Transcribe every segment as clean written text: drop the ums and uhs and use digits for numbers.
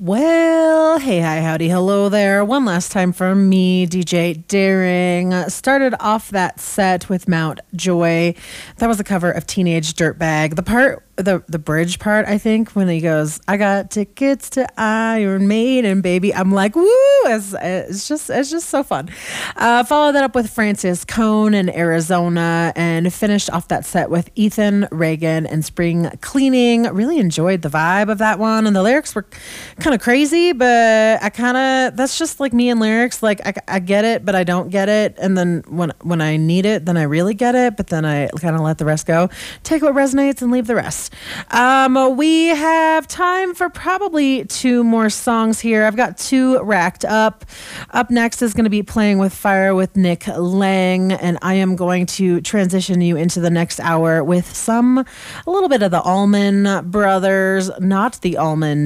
Well, hey, hi, howdy, hello there. One last time from me, DJ Daring. Started off that set with Mount Joy. That was a cover of Teenage Dirtbag. The bridge part, I think, when he goes, I got tickets to Iron Maiden, baby. I'm like, woo! It's just so fun. Followed that up with Francis Cone in Arizona, and finished off that set with Ethan Reagan and Spring Cleaning. Really enjoyed the vibe of that one, and the lyrics were kind of crazy, but that's just like me and lyrics. Like I get it, but I don't get it, and then when I need it, then I really get it, but then I kind of let the rest go. Take what resonates and leave the rest. We have time for probably two more songs here. I've got two racked up. Up next is going to be Playing with Fire with Nick Lang, and I am going to transition you into the next hour with a little bit of the Allman Brothers, not the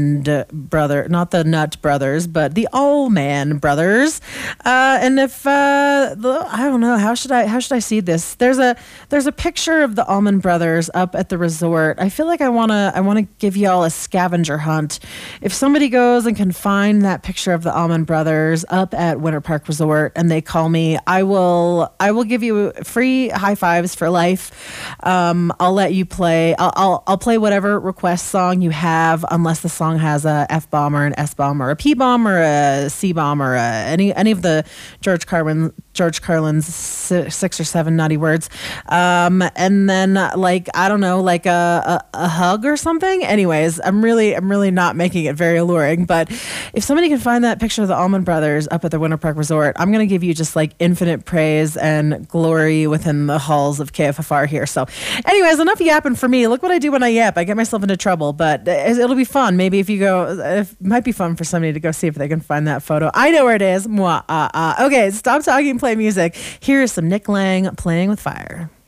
Nut Brothers, but the Allman Brothers. And if I don't know, how should I see this? There's a picture of the Allman Brothers up at the resort. I feel like I wanna give y'all a scavenger hunt. If somebody goes and can find that picture of the Allman Brothers up at Winter Park Resort and they call me, I will give you free high fives for life. I'll let you play. I'll play whatever request song you have, unless the song has a F bomb or an S bomb or a P bomb or a C bomb or any of the George Carlin's 6 or 7 naughty words. And then I don't know, like a hug or something. Anyways, I'm really not making it very alluring, but if somebody can find that picture of the Allman Brothers up at the Winter Park Resort, I'm going to give you just like infinite praise and glory within the halls of KFFR here. So anyways, enough yapping for me. Look what I do when I yap. I get myself into trouble, but it'll be fun. Maybe if you go, it might be fun for somebody to go see if they can find that photo. I know where it is. Okay, stop talking and play music. Here is some Nick Lang, Playing with Fire.